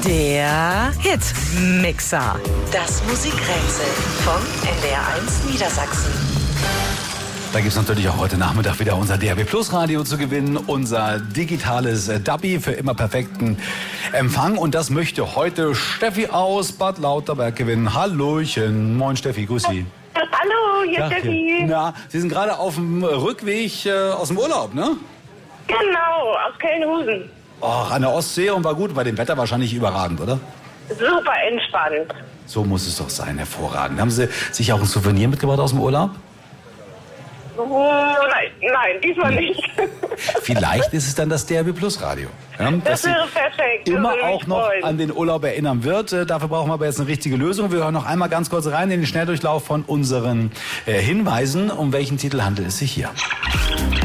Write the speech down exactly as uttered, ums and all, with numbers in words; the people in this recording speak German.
Der Hitmixer. Das Musikrätsel von N D R eins Niedersachsen. Da gibt es natürlich auch heute Nachmittag wieder unser D A B Plus Radio zu gewinnen. Unser digitales Dubby für immer perfekten Empfang. Und das möchte heute Steffi aus Bad Lauterberg gewinnen. Hallöchen. Moin Steffi, grüß Sie. Hallo, hier ist Tag, Steffi. Na, Sie sind gerade auf dem Rückweg äh, aus dem Urlaub, ne? Genau, aus Kellenhusen. Och, an der Ostsee und war gut, bei dem Wetter wahrscheinlich überragend, oder? Super entspannt. So muss es doch sein, hervorragend. Haben Sie sich auch ein Souvenir mitgebracht aus dem Urlaub? Oh, nein, nein, diesmal nicht. Vielleicht ist es dann das D A B Plus Radio. Ja, Das wäre perfekt. Das Immer würde mich auch noch freuen. an den Urlaub erinnern wird. Äh, Dafür brauchen wir aber jetzt eine richtige Lösung. Wir hören noch einmal ganz kurz rein in den Schnelldurchlauf von unseren äh, Hinweisen. Um welchen Titel handelt es sich hier?